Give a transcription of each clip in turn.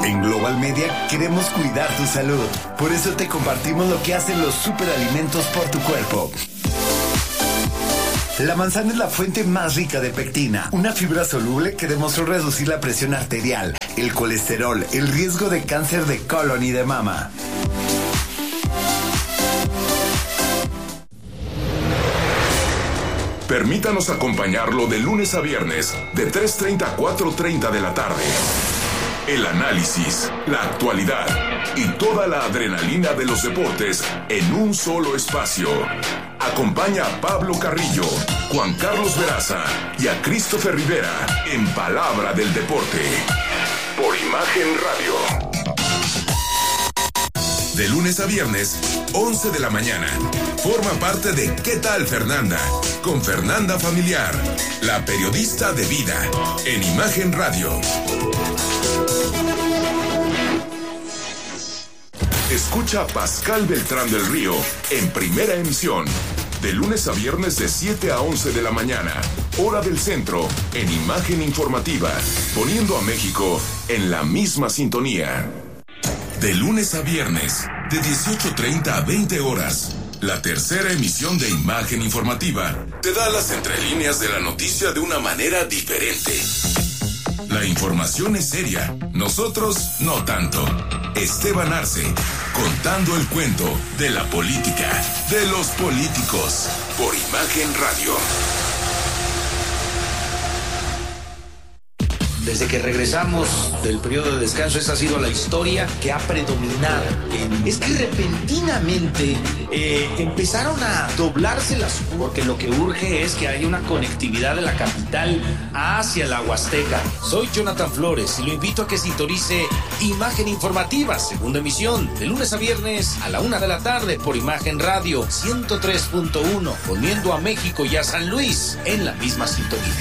En Global Media queremos cuidar tu salud. Por eso te compartimos lo que hacen los superalimentos por tu cuerpo. La manzana es la fuente más rica de pectina, una fibra soluble que demostró reducir la presión arterial, el colesterol, el riesgo de cáncer de colon y de mama. Permítanos acompañarlo de lunes a viernes, de 3:30 a 4:30 de la tarde. El análisis, la actualidad y toda la adrenalina de los deportes en un solo espacio. Acompaña a Pablo Carrillo, Juan Carlos Veraza y a Christopher Rivera en Palabra del Deporte. Por Imagen Radio. De lunes a viernes, 11 de la mañana. Forma parte de ¿Qué tal, Fernanda? Con Fernanda Familiar, la periodista de vida, en Imagen Radio. Escucha a Pascal Beltrán del Río en Primera Emisión, de lunes a viernes de 7 a 11 de la mañana, hora del centro, en Imagen Informativa, poniendo a México en la misma sintonía. De lunes a viernes, de 18:30 a 20 horas, la tercera emisión de Imagen Informativa te da las entrelíneas de la noticia de una manera diferente. La información es seria, nosotros no tanto. Esteban Arce, contando el cuento de la política, de los políticos, por Imagen Radio. Desde que regresamos del periodo de descanso, esa ha sido la historia que ha predominado. Es que repentinamente empezaron a doblarse las curvas, porque lo que urge es que haya una conectividad de la capital hacia la Huasteca. Soy Jonathan Flores y lo invito a que sintonice Imagen Informativa, segunda emisión, de lunes a viernes a la 1 de la tarde por Imagen Radio 103.1, poniendo a México y a San Luis en la misma sintonía.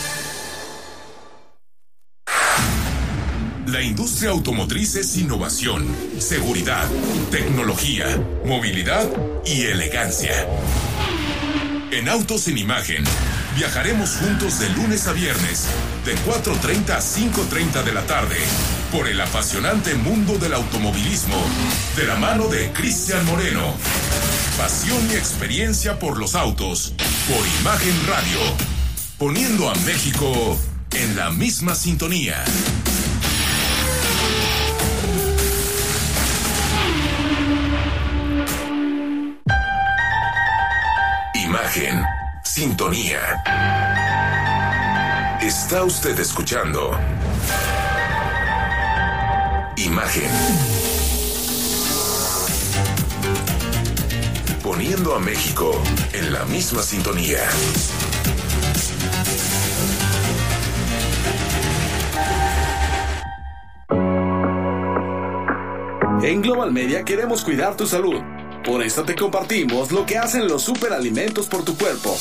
La industria automotriz es innovación, seguridad, tecnología, movilidad y elegancia. En Autos en Imagen, viajaremos juntos de lunes a viernes, de 4:30 a 5:30 de la tarde, por el apasionante mundo del automovilismo, de la mano de Cristian Moreno. Pasión y experiencia por los autos, por Imagen Radio, poniendo a México en la misma sintonía. Imagen, sintonía. Está usted escuchando Imagen. Poniendo a México en la misma sintonía. En Global Media queremos cuidar tu salud. Por eso te compartimos lo que hacen los superalimentos por tu cuerpo.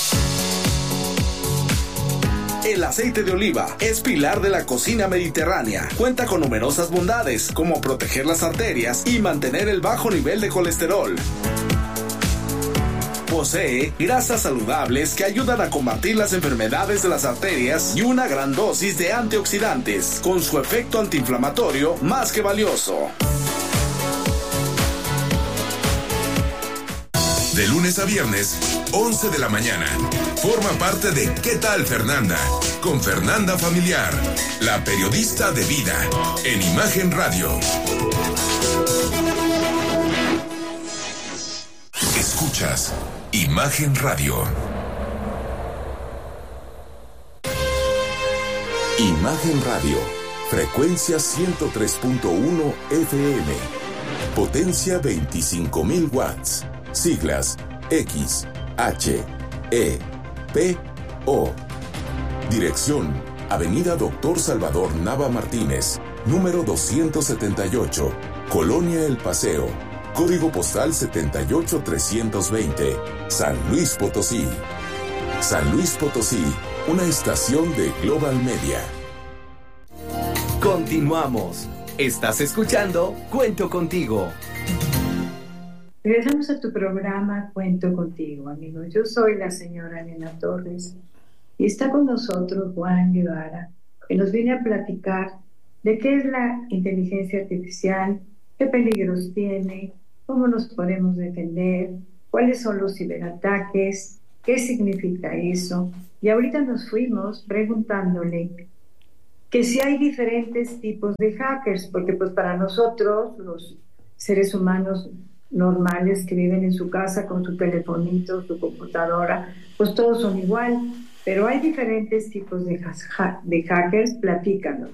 El aceite de oliva es pilar de la cocina mediterránea. Cuenta con numerosas bondades, como proteger las arterias y mantener el bajo nivel de colesterol. Posee grasas saludables que ayudan a combatir las enfermedades de las arterias y una gran dosis de antioxidantes, con su efecto antiinflamatorio más que valioso. De lunes a viernes, 11 de la mañana. Forma parte de ¿Qué tal, Fernanda? Con Fernanda Familiar, la periodista de vida, en Imagen Radio. Escuchas Imagen Radio. Imagen Radio, frecuencia 103.1 FM, potencia 25,000 watts. Siglas X, H, E, P, O. Dirección: Avenida Doctor Salvador Nava Martínez, número 278, Colonia El Paseo, código postal 78320, San Luis Potosí. San Luis Potosí, una estación de Global Media. Continuamos. Estás escuchando Cuento Contigo. Regresamos a tu programa Cuento Contigo, amigos. Yo soy la señora Elena Torres y está con nosotros Juan Guevara, que nos viene a platicar de qué es la inteligencia artificial, qué peligros tiene, cómo nos podemos defender, cuáles son los ciberataques, qué significa eso. Y ahorita nos fuimos preguntándole que si hay diferentes tipos de hackers, porque pues para nosotros, los seres humanos normales que viven en su casa con su telefonito, su computadora, pues todos son igual, pero hay diferentes tipos de hackers. Platícanos.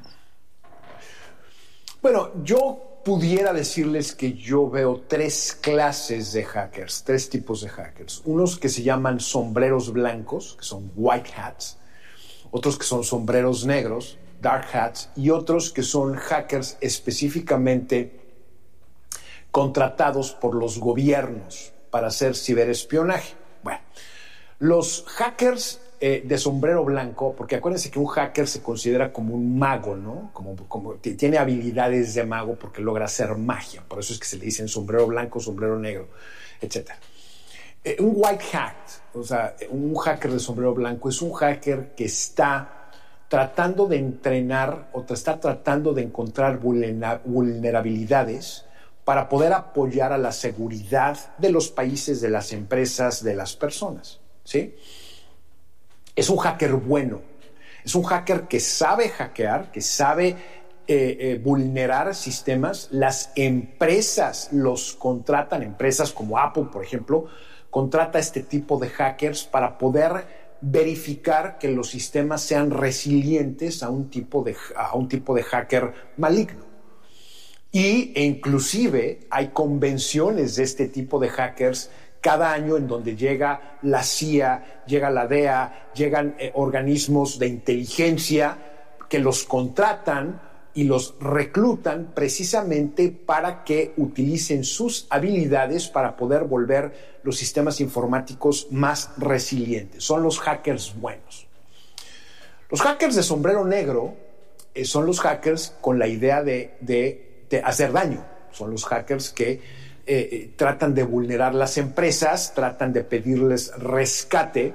Bueno, yo pudiera decirles que yo veo tres clases de hackers, tres tipos de hackers. Unos que se llaman sombreros blancos, que son white hats, otros que son sombreros negros, dark hats, y otros que son hackers específicamente contratados por los gobiernos para hacer ciberespionaje. Bueno, los hackers de sombrero blanco, porque acuérdense que un hacker se considera como un mago, ¿no? Como tiene habilidades de mago porque logra hacer magia. Por eso es que se le dicen sombrero blanco, sombrero negro, etc. Un white hat, o sea, un hacker de sombrero blanco es un hacker que está tratando de entrenar o está tratando de encontrar vulnerabilidades para poder apoyar a la seguridad de los países, de las empresas, de las personas, ¿sí? Es un hacker bueno, es un hacker que sabe hackear, que sabe vulnerar sistemas. Las empresas los contratan, empresas como Apple, por ejemplo, contrata este tipo de hackers para poder verificar que los sistemas sean resilientes a un tipo de hacker maligno. E inclusive hay convenciones de este tipo de hackers cada año en donde llega la CIA, llega la DEA, llegan organismos de inteligencia que los contratan y los reclutan precisamente para que utilicen sus habilidades para poder volver los sistemas informáticos más resilientes. Son los hackers buenos. Los hackers de sombrero negro son los hackers con la idea de hacer daño. Son los hackers que tratan de vulnerar las empresas, tratan de pedirles rescate.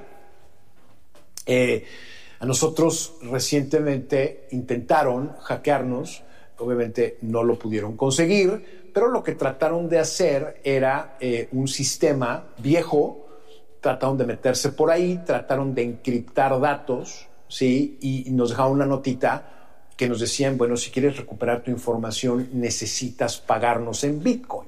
A nosotros recientemente intentaron hackearnos, obviamente no lo pudieron conseguir, pero lo que trataron de hacer era un sistema viejo, trataron de meterse por ahí, trataron de encriptar datos, ¿sí? Y nos dejaron una notita que nos decían, bueno, si quieres recuperar tu información necesitas pagarnos en Bitcoin.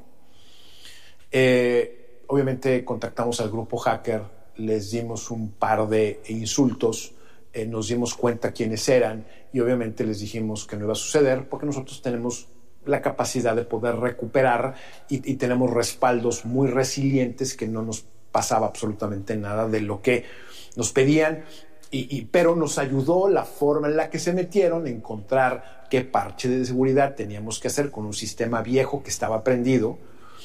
Obviamente contactamos al grupo hacker, les dimos un par de insultos, nos dimos cuenta quiénes eran y obviamente les dijimos que no iba a suceder porque nosotros tenemos la capacidad de poder recuperar y tenemos respaldos muy resilientes que no nos pasaba absolutamente nada de lo que nos pedían, pero nos ayudó la forma en la que se metieron a encontrar qué parche de seguridad teníamos que hacer con un sistema viejo que estaba prendido.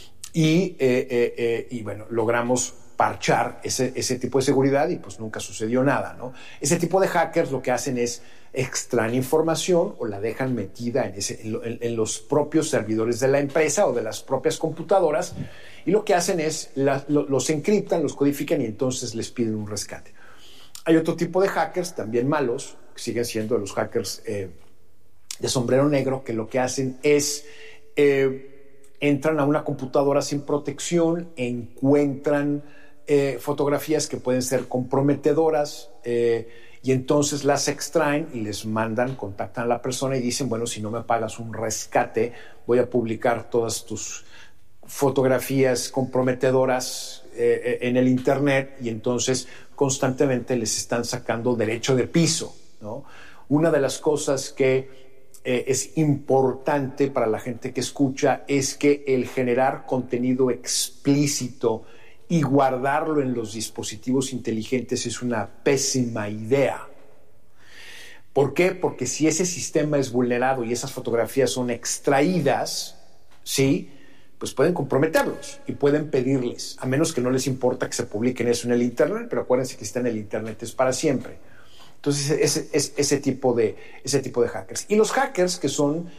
Y bueno, logramos parchar ese tipo de seguridad y pues nunca sucedió nada, ¿no? Ese tipo de hackers lo que hacen es extraen información o la dejan metida en los propios servidores de la empresa o de las propias computadoras y lo que hacen es los encriptan, los codifican y entonces les piden un rescate. Hay otro tipo de hackers también malos, que siguen siendo los hackers de sombrero negro, que lo que hacen es entran a una computadora sin protección, encuentran fotografías que pueden ser comprometedoras y entonces las extraen y les mandan, contactan a la persona y dicen, bueno, si no me pagas un rescate, voy a publicar todas tus fotografías comprometedoras en el internet y entonces constantemente les están sacando derecho de piso, ¿no? Una de las cosas que es importante para la gente que escucha es que el generar contenido explícito y guardarlo en los dispositivos inteligentes es una pésima idea. ¿Por qué? Porque si ese sistema es vulnerado y esas fotografías son extraídas, ¿sí?, pues pueden comprometerlos y pueden pedirles, a menos que no les importa que se publiquen eso en el internet, pero acuérdense que está en el internet es para siempre. Entonces, ese tipo de hackers. Y los hackers que son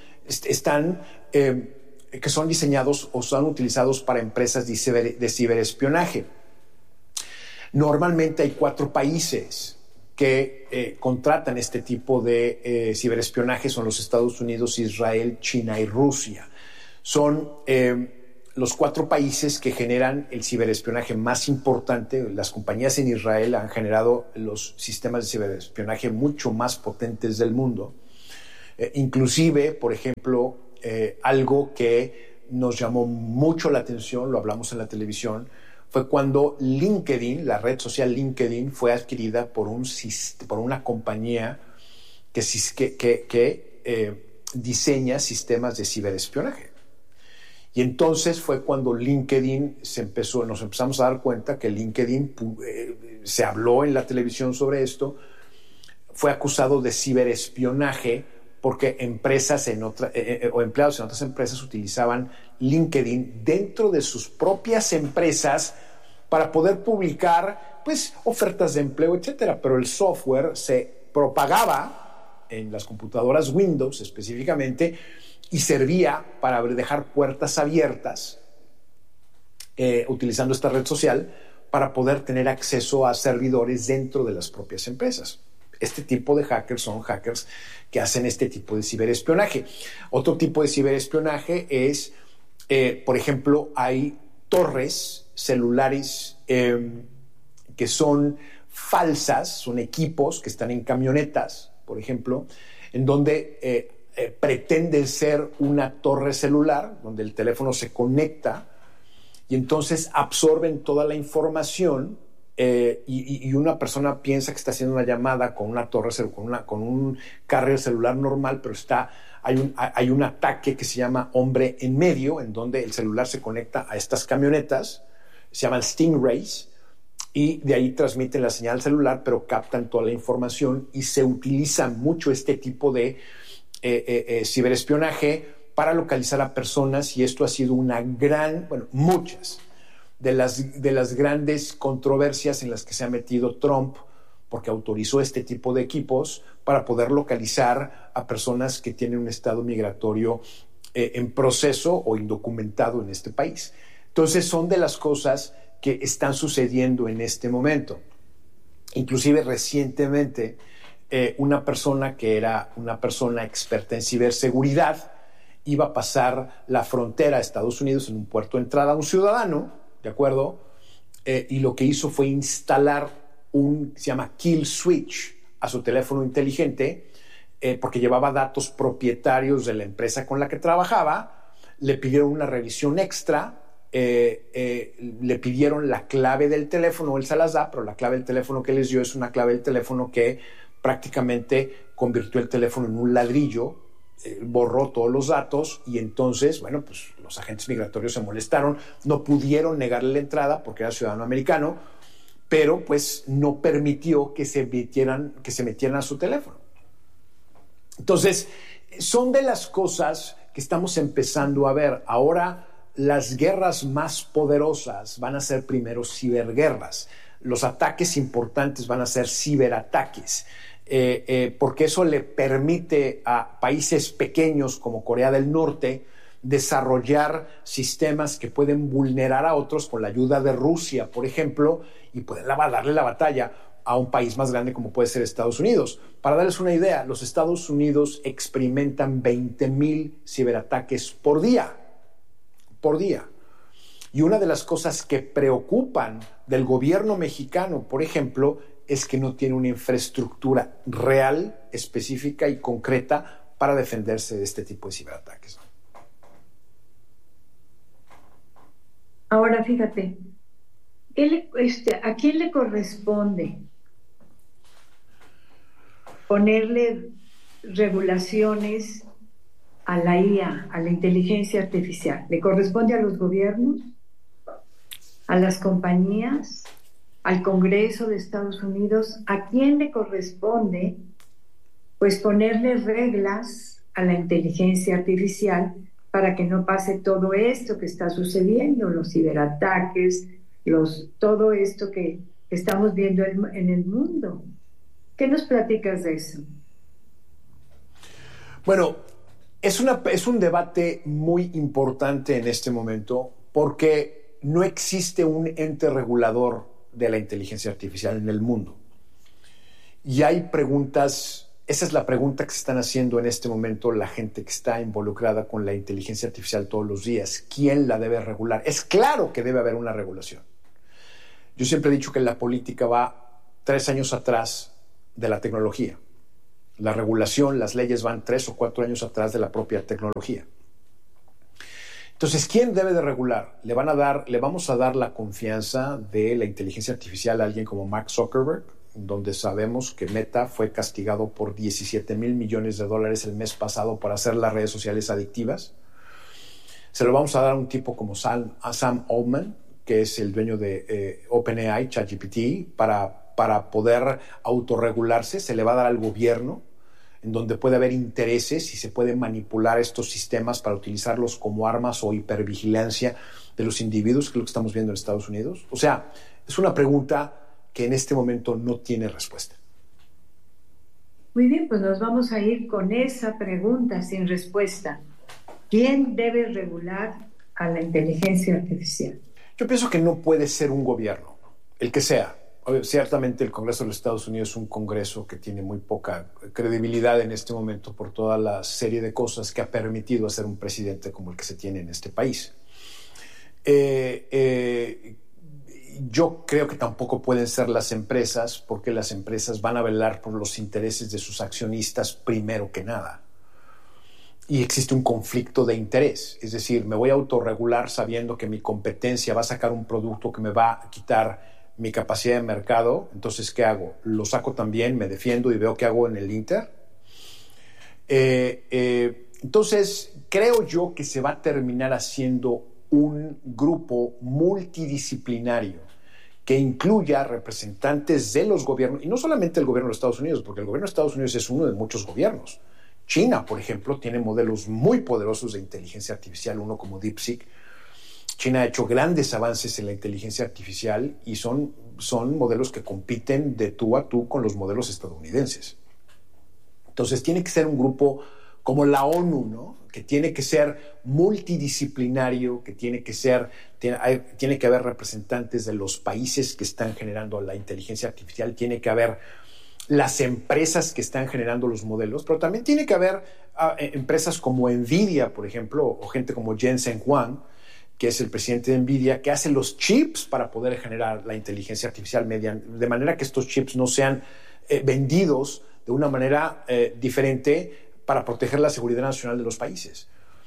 diseñados o son utilizados para empresas de ciberespionaje. Normalmente hay 4 países que contratan este tipo de ciberespionaje son los Estados Unidos, Israel, China y Rusia. Son los 4 países que generan el ciberespionaje más importante. Las compañías en Israel han generado los sistemas de ciberespionaje mucho más potentes del mundo. Inclusive, por ejemplo, algo que nos llamó mucho la atención, lo hablamos en la televisión, fue cuando LinkedIn, la red social LinkedIn, fue adquirida por una compañía que diseña sistemas de ciberespionaje. Y entonces fue cuando LinkedIn nos empezamos a dar cuenta que LinkedIn, se habló en la televisión sobre esto, fue acusado de ciberespionaje porque empresas o empleados en otras empresas utilizaban LinkedIn dentro de sus propias empresas para poder publicar pues ofertas de empleo, etcétera. Pero el software se propagaba en las computadoras Windows específicamente y servía para dejar puertas abiertas utilizando esta red social para poder tener acceso a servidores dentro de las propias empresas. Este tipo de hackers son hackers que hacen este tipo de ciberespionaje. Otro tipo de ciberespionaje es, por ejemplo, hay torres celulares que son falsas, son equipos que están en camionetas, por ejemplo, en donde pretende ser una torre celular, donde el teléfono se conecta y entonces absorben toda la información. Y una persona piensa que está haciendo una llamada con una torre, con un carrier celular normal, pero hay un ataque que se llama hombre en medio, en donde el celular se conecta a estas camionetas, se llaman Stingrays, y de ahí transmiten la señal celular, pero captan toda la información y se utiliza mucho este tipo de ciberespionaje para localizar a personas, y esto ha sido muchas de las grandes controversias en las que se ha metido Trump, porque autorizó este tipo de equipos para poder localizar a personas que tienen un estado migratorio en proceso o indocumentado en este país. Entonces son de las cosas que están sucediendo en este momento. Inclusive recientemente una persona que era una persona experta en ciberseguridad iba a pasar la frontera a Estados Unidos en un puerto de entrada a un ciudadano, ¿de acuerdo? Y lo que hizo fue instalar se llama kill switch a su teléfono inteligente, porque llevaba datos propietarios de la empresa con la que trabajaba. Le pidieron una revisión extra, le pidieron la clave del teléfono, él se las da, pero la clave del teléfono que les dio es una clave del teléfono que prácticamente convirtió el teléfono en un ladrillo, borró todos los datos, y entonces, pues los agentes migratorios se molestaron, no pudieron negarle la entrada porque era ciudadano americano, pero pues no permitió que se metieran a su teléfono. Entonces, son de las cosas que estamos empezando a ver. Ahora las guerras más poderosas van a ser primero ciberguerras. Los ataques importantes van a ser ciberataques. Porque eso le permite a países pequeños como Corea del Norte desarrollar sistemas que pueden vulnerar a otros con la ayuda de Rusia, por ejemplo, y pueden darle la batalla a un país más grande como puede ser Estados Unidos. Para darles una idea, los Estados Unidos experimentan 20,000 ciberataques por día. Y una de las cosas que preocupan del gobierno mexicano, por ejemplo, es que no tiene una infraestructura real, específica y concreta para defenderse de este tipo de ciberataques. Ahora, fíjate, ¿a quién le corresponde ponerle regulaciones a la IA, a la inteligencia artificial? ¿Le corresponde a los gobiernos, a las compañías, al Congreso de Estados Unidos? ¿A quién le corresponde pues ponerle reglas a la inteligencia artificial para que no pase todo esto que está sucediendo, los ciberataques, todo esto que estamos viendo en el mundo? ¿Qué nos platicas de eso? Bueno, es un debate muy importante en este momento, porque no existe un ente regulador de la inteligencia artificial en el mundo. Y hay preguntas, esa es la pregunta que se están haciendo en este momento la gente que está involucrada con la inteligencia artificial todos los días. ¿Quién la debe regular? Es claro que debe haber una regulación. Yo siempre he dicho que la política va 3 años atrás de la tecnología. La regulación, las leyes van 3 o 4 años atrás de la propia tecnología. Entonces, ¿quién debe de regular? Le vamos a dar la confianza de la inteligencia artificial a alguien como Mark Zuckerberg, donde sabemos que Meta fue castigado por $17 mil millones el mes pasado por hacer las redes sociales adictivas. Se lo vamos a dar a un tipo como Sam Altman, que es el dueño de OpenAI, ChatGPT, para poder autorregularse. Se le va a dar al gobierno, en donde puede haber intereses y se pueden manipular estos sistemas para utilizarlos como armas o hipervigilancia de los individuos, que es lo que estamos viendo en Estados Unidos. O sea, es una pregunta que en este momento no tiene respuesta. Muy bien, pues nos vamos a ir con esa pregunta sin respuesta. ¿Quién debe regular a la inteligencia artificial? Yo pienso que no puede ser un gobierno, el que sea. Ciertamente el Congreso de los Estados Unidos es un Congreso que tiene muy poca credibilidad en este momento por toda la serie de cosas que ha permitido hacer un presidente como el que se tiene en este país. Yo creo que tampoco pueden ser las empresas, porque las empresas van a velar por los intereses de sus accionistas primero que nada. Y existe un conflicto de interés. Es decir, me voy a autorregular sabiendo que mi competencia va a sacar un producto que me va a quitar mi capacidad de mercado. Entonces, ¿qué hago? ¿Lo saco también? ¿Me defiendo y veo qué hago en el Inter? Entonces, creo yo que se va a terminar haciendo un grupo multidisciplinario que incluya representantes de los gobiernos, y no solamente el gobierno de Estados Unidos, porque el gobierno de Estados Unidos es uno de muchos gobiernos. China, por ejemplo, tiene modelos muy poderosos de inteligencia artificial, uno como DeepSeek. China ha hecho grandes avances en la inteligencia artificial y son modelos que compiten de tú a tú con los modelos estadounidenses. Entonces tiene que ser un grupo como la ONU, ¿no? Que tiene que ser multidisciplinario, que tiene que haber representantes de los países que están generando la inteligencia artificial, tiene que haber las empresas que están generando los modelos, pero también tiene que haber empresas como NVIDIA, por ejemplo, o gente como Jensen Huang, que es el presidente de NVIDIA, que hace los chips para poder generar la inteligencia artificial de manera que estos chips no sean vendidos de una manera diferente para proteger la seguridad nacional de los países.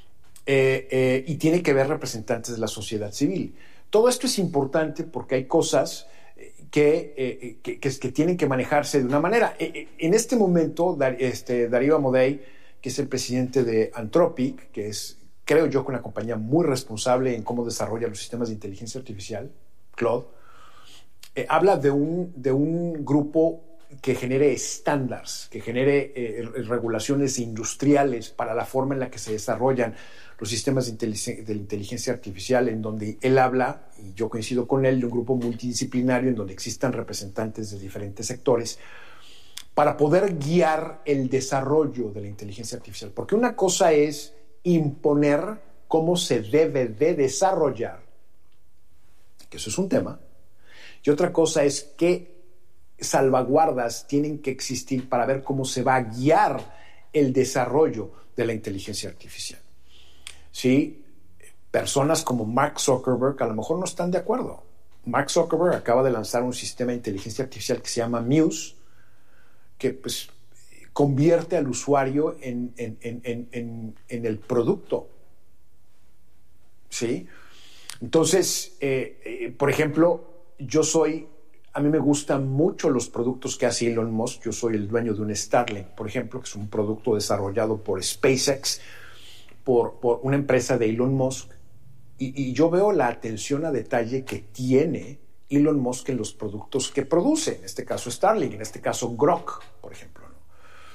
Y tiene que haber representantes de la sociedad civil. Todo esto es importante porque hay cosas que tienen que manejarse de una manera. En este momento, Darío Amodei, que es el presidente de Anthropic, que es, creo yo, una compañía muy responsable en cómo desarrolla los sistemas de inteligencia artificial, Claude, habla de un grupo que genere estándares, que genere regulaciones industriales para la forma en la que se desarrollan los sistemas de inteligencia artificial, en donde él habla, y yo coincido con él, de un grupo multidisciplinario en donde existan representantes de diferentes sectores para poder guiar el desarrollo de la inteligencia artificial. Porque una cosa es imponer cómo se debe de desarrollar, que eso es un tema, y otra cosa es qué salvaguardas tienen que existir para ver cómo se va a guiar el desarrollo de la inteligencia artificial. Sí, personas como Mark Zuckerberg a lo mejor no están de acuerdo. Mark Zuckerberg acaba de lanzar un sistema de inteligencia artificial que se llama Muse, que pues convierte al usuario en el producto. ¿Sí? Entonces, por ejemplo, a mí me gustan mucho los productos que hace Elon Musk. Yo soy el dueño de un Starlink, por ejemplo, que es un producto desarrollado por SpaceX, por una empresa de Elon Musk. Y yo veo la atención a detalle que tiene Elon Musk en los productos que produce, en este caso Starlink, en este caso Grok, por ejemplo, ¿no?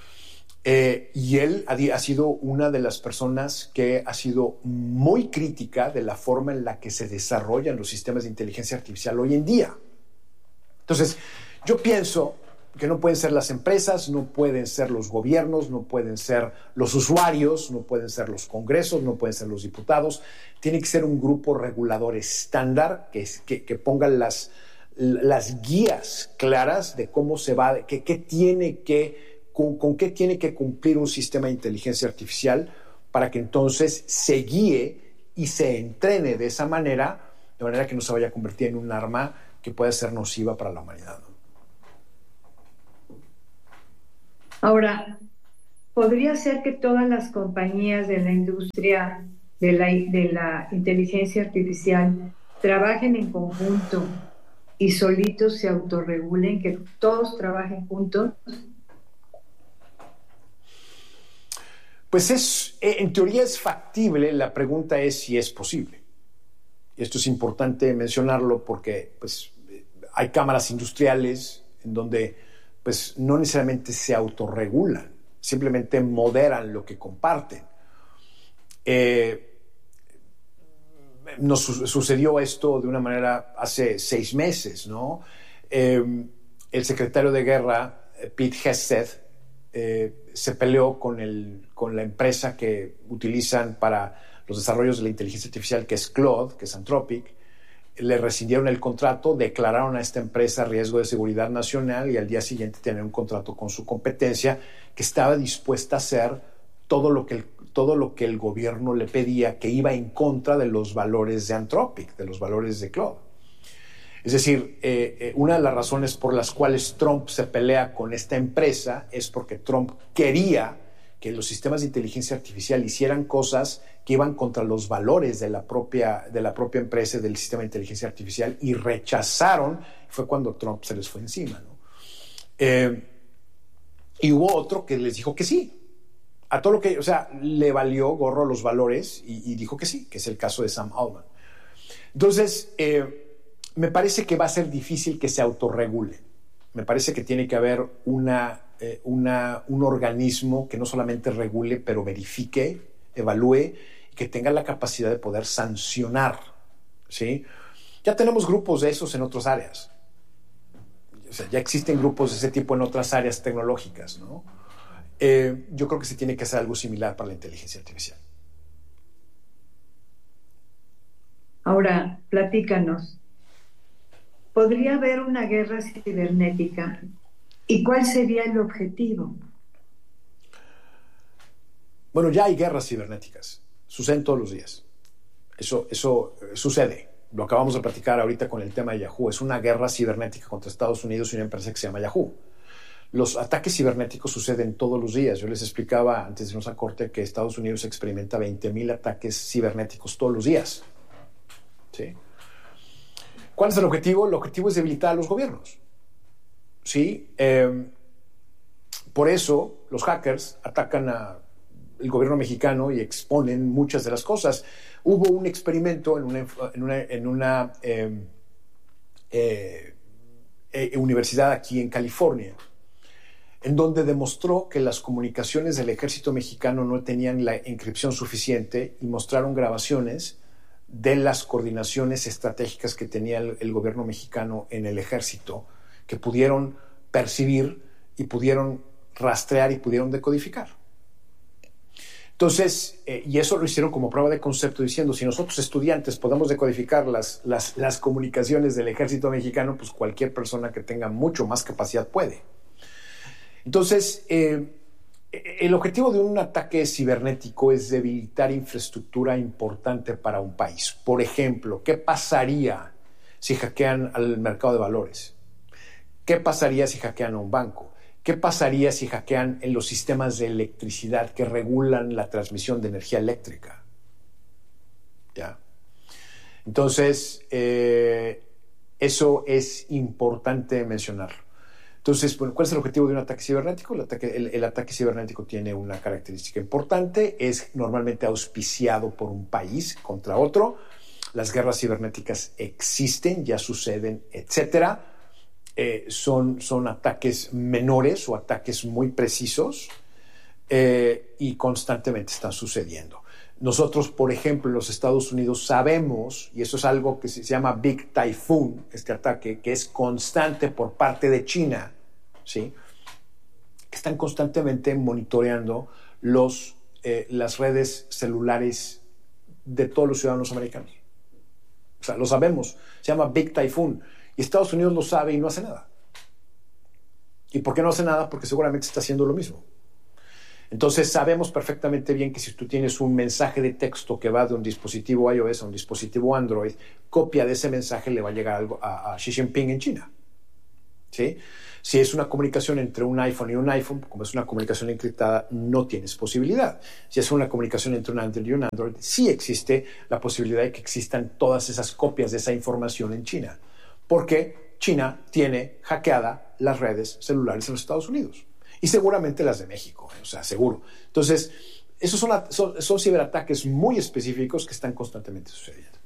Y él ha sido una de las personas que ha sido muy crítica de la forma en la que se desarrollan los sistemas de inteligencia artificial hoy en día. Entonces, yo pienso que no pueden ser las empresas, no pueden ser los gobiernos, no pueden ser los usuarios, no pueden ser los congresos, no pueden ser los diputados. Tiene que ser un grupo regulador estándar que ponga las las guías claras de cómo se va, con qué tiene que cumplir un sistema de inteligencia artificial para que entonces se guíe y se entrene de esa manera, de manera que no se vaya a convertir en un arma que pueda ser nociva para la humanidad, ¿no? Ahora, ¿podría ser que todas las compañías de la industria de la inteligencia artificial trabajen en conjunto y solitos se autorregulen, que todos trabajen juntos? Pues en teoría es factible, la pregunta es si es posible. Esto es importante mencionarlo porque pues, hay cámaras industriales en donde pues, no necesariamente se autorregulan, simplemente moderan lo que comparten. Nos sucedió esto de una manera hace 6 meses, ¿no? El secretario de Guerra, Pete Hegseth, se peleó con la empresa que utilizan para los desarrollos de la inteligencia artificial, que es Claude, que es Anthropic. Le rescindieron el contrato, declararon a esta empresa riesgo de seguridad nacional y al día siguiente tenían un contrato con su competencia que estaba dispuesta a hacer todo lo que el gobierno le pedía, que iba en contra de los valores de Anthropic, de los valores de Claude. Es decir, una de las razones por las cuales Trump se pelea con esta empresa es porque Trump quería que los sistemas de inteligencia artificial hicieran cosas que iban contra los valores de la propia empresa, del sistema de inteligencia artificial, y rechazaron. Fue cuando Trump se les fue encima, ¿no? Y hubo otro que les dijo que sí. A todo lo que, o sea, le valió gorro los valores y dijo que sí, que es el caso de Sam Altman. Entonces, me parece que va a ser difícil que se autorregule. Me parece que tiene que haber un organismo que no solamente regule, pero verifique, evalúe y que tenga la capacidad de poder sancionar, ¿sí? Ya tenemos grupos de esos en otras áreas. O sea, ya existen grupos de ese tipo en otras áreas tecnológicas, ¿no? Yo creo que se tiene que hacer algo similar para la inteligencia artificial. Ahora, platícanos. ¿Podría haber una guerra cibernética? ¿Y cuál sería el objetivo? Bueno, ya hay guerras cibernéticas. Suceden todos los días. Eso sucede. Lo acabamos de platicar ahorita con el tema de Yahoo. Es una guerra cibernética contra Estados Unidos y una empresa que se llama Yahoo. Los ataques cibernéticos suceden todos los días. Yo les explicaba antes de irnos a corte que Estados Unidos experimenta 20,000 ataques cibernéticos todos los días. ¿Sí? ¿Cuál es el objetivo? El objetivo es debilitar a los gobiernos. ¿Sí? Por eso los hackers atacan al gobierno mexicano y exponen muchas de las cosas. Hubo un experimento en una universidad aquí en California, en donde demostró que las comunicaciones del ejército mexicano no tenían la encripción suficiente y mostraron grabaciones de las coordinaciones estratégicas que tenía el gobierno mexicano en el ejército, que pudieron percibir y pudieron rastrear y pudieron decodificar. Entonces, y eso lo hicieron como prueba de concepto, diciendo, si nosotros estudiantes podemos decodificar las comunicaciones del ejército mexicano, pues cualquier persona que tenga mucho más capacidad puede. Entonces, el objetivo de un ataque cibernético es debilitar infraestructura importante para un país. Por ejemplo, ¿qué pasaría si hackean al mercado de valores? ¿Qué pasaría si hackean a un banco? ¿Qué pasaría si hackean en los sistemas de electricidad que regulan la transmisión de energía eléctrica? ¿Ya? Entonces, eso es importante mencionarlo. Entonces, bueno, ¿cuál es el objetivo de un ataque cibernético? El ataque cibernético tiene una característica importante, es normalmente auspiciado por un país contra otro. Las guerras cibernéticas existen, ya suceden, etcétera. Son ataques menores o ataques muy precisos y constantemente están sucediendo. Nosotros, por ejemplo, en los Estados Unidos sabemos, y eso es algo que se llama Big Typhoon, este ataque, que es constante por parte de China, ¿sí? Que están constantemente monitoreando las redes celulares de todos los ciudadanos americanos. O sea, lo sabemos, se llama Big Typhoon. Y Estados Unidos lo sabe y no hace nada. ¿Y por qué no hace nada? Porque seguramente está haciendo lo mismo. Entonces sabemos perfectamente bien que si tú tienes un mensaje de texto que va de un dispositivo iOS a un dispositivo Android, copia de ese mensaje le va a llegar a Xi Jinping en China. ¿Sí? Si es una comunicación entre un iPhone y un iPhone, como es una comunicación encriptada, no tienes posibilidad. Si es una comunicación entre un Android y un Android, sí existe la posibilidad de que existan todas esas copias de esa información en China. Porque China tiene hackeada las redes celulares en los Estados Unidos. Y seguramente las de México, o sea, seguro. Entonces, esos son ciberataques muy específicos que están constantemente sucediendo.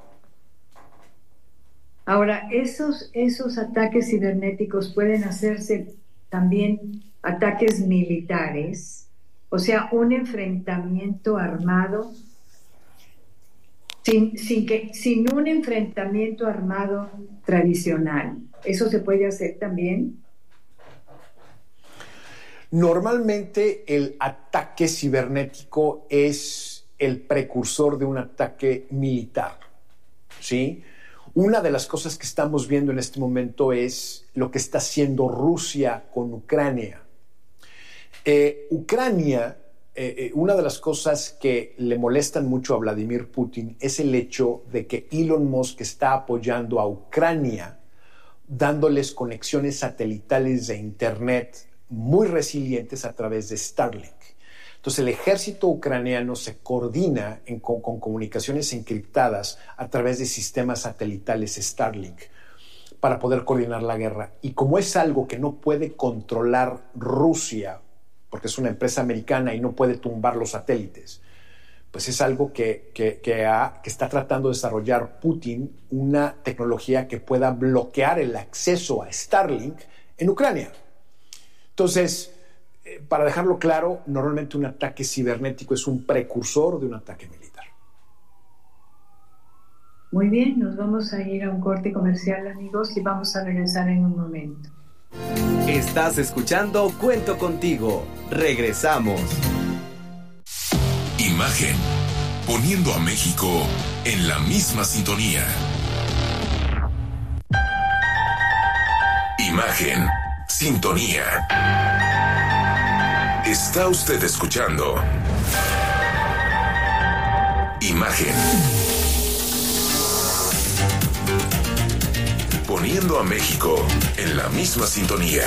Ahora, esos ataques cibernéticos pueden hacerse también ataques militares, o sea, un enfrentamiento armado, sin un enfrentamiento armado tradicional. ¿Eso se puede hacer también? Normalmente el ataque cibernético es el precursor de un ataque militar, ¿sí? Una de las cosas que estamos viendo en este momento es lo que está haciendo Rusia con Ucrania. Una de las cosas que le molestan mucho a Vladimir Putin es el hecho de que Elon Musk está apoyando a Ucrania, dándoles conexiones satelitales de Internet muy resilientes a través de Starlink. Entonces el ejército ucraniano se coordina con comunicaciones encriptadas a través de sistemas satelitales Starlink para poder coordinar la guerra. Y como es algo que no puede controlar Rusia, porque es una empresa americana y no puede tumbar los satélites, pues es algo que está tratando de desarrollar Putin, una tecnología que pueda bloquear el acceso a Starlink en Ucrania. Entonces, para dejarlo claro, normalmente un ataque cibernético es un precursor de un ataque militar. Muy bien, nos vamos a ir a un corte comercial, amigos, y vamos a regresar en un momento. Estás escuchando Cuento Contigo. Regresamos. Imagen, poniendo a México en la misma sintonía. Imagen, sintonía. Está usted escuchando Imagen, poniendo a México en la misma sintonía.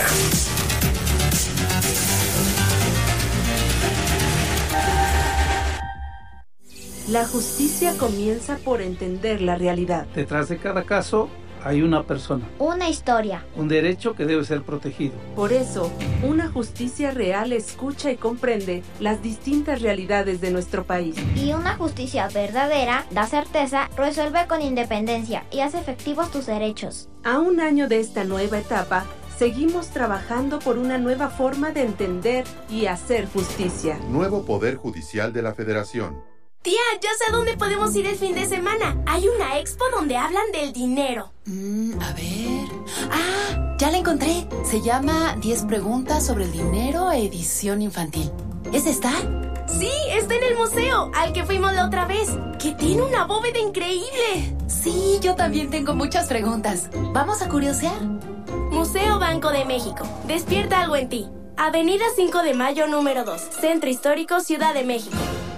La justicia comienza por entender la realidad. Detrás de cada caso hay una persona. Una historia. Un derecho que debe ser protegido. Por eso, una justicia real escucha y comprende las distintas realidades de nuestro país. Y una justicia verdadera da certeza, resuelve con independencia y hace efectivos tus derechos. A un año de esta nueva etapa, seguimos trabajando por una nueva forma de entender y hacer justicia. Nuevo Poder Judicial de la Federación. Tía, ya sé a dónde podemos ir el fin de semana. Hay una expo donde hablan del dinero. A ver... ¡Ah! Ya la encontré. Se llama 10 preguntas sobre el dinero, edición infantil. ¿Es esta? Sí, está en el museo, al que fuimos la otra vez. Que tiene una bóveda increíble. Sí, yo también tengo muchas preguntas. ¿Vamos a curiosear? Museo Banco de México. Despierta algo en ti. Avenida 5 de Mayo, número 2. Centro Histórico, Ciudad de México.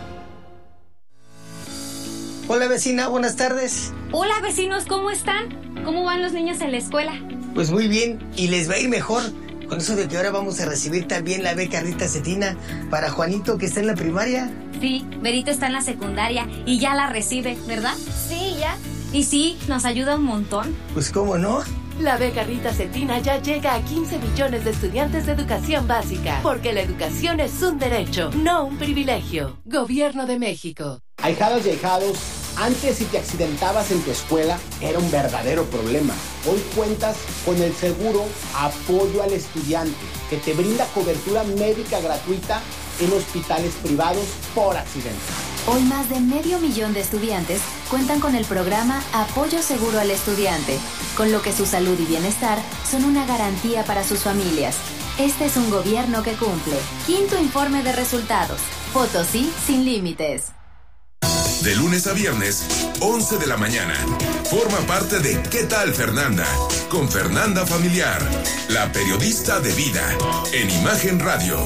Hola vecina, buenas tardes. Hola vecinos, ¿cómo están? ¿Cómo van los niños en la escuela? Pues muy bien, y les va a ir mejor con eso de que ahora vamos a recibir también la beca Rita Cetina para Juanito, que está en la primaria. Sí, Berito está en la secundaria y ya la recibe, ¿verdad? Sí, ya. Y sí, nos ayuda un montón. Pues cómo no. La beca Rita Cetina ya llega a 15 millones de estudiantes de educación básica, porque la educación es un derecho, no un privilegio. Gobierno de México. Ahijadas y ahijados, antes si te accidentabas en tu escuela era un verdadero problema. Hoy cuentas con el seguro Apoyo al Estudiante, que te brinda cobertura médica gratuita en hospitales privados por accidente. Hoy más de 500,000 de estudiantes cuentan con el programa Apoyo Seguro al Estudiante, con lo que su salud y bienestar son una garantía para sus familias. Este es un gobierno que cumple. Quinto informe de resultados. Potosí sin límites. De lunes a viernes, 11 de la mañana. Forma parte de ¿Qué tal, Fernanda? Con Fernanda Familiar, la periodista de vida, en Imagen Radio.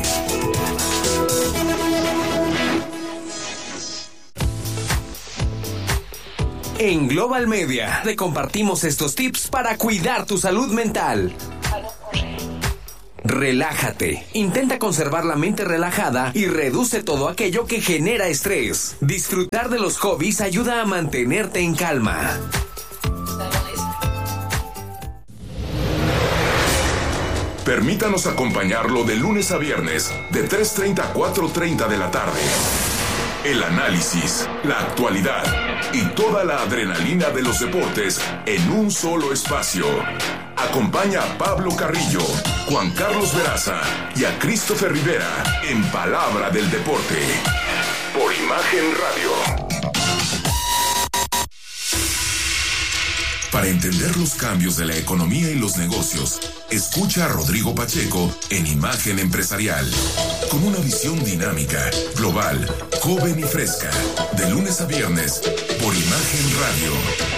En Global Media te compartimos estos tips para cuidar tu salud mental. Relájate. Intenta conservar la mente relajada y reduce todo aquello que genera estrés. Disfrutar de los hobbies ayuda a mantenerte en calma. Permítanos acompañarlo de lunes a viernes, de 3:30 a 4:30 de la tarde. El análisis, la actualidad y toda la adrenalina de los deportes en un solo espacio. Acompaña a Pablo Carrillo, Juan Carlos Veraza y a Christopher Rivera en Palabra del Deporte. Por Imagen Radio. Para entender los cambios de la economía y los negocios, escucha a Rodrigo Pacheco en Imagen Empresarial, con una visión dinámica, global, joven y fresca, de lunes a viernes, por Imagen Radio.